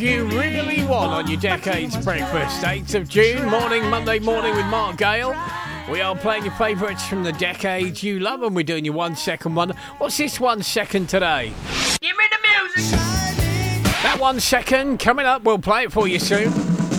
You really want on your Decades Breakfast, 8th of June, Monday morning with Mark Gale. We are playing your favourites from the decades you love, and we're doing your 1 second one. What's this 1 second today? Give me the music. That 1 second coming up, we'll play it for you soon.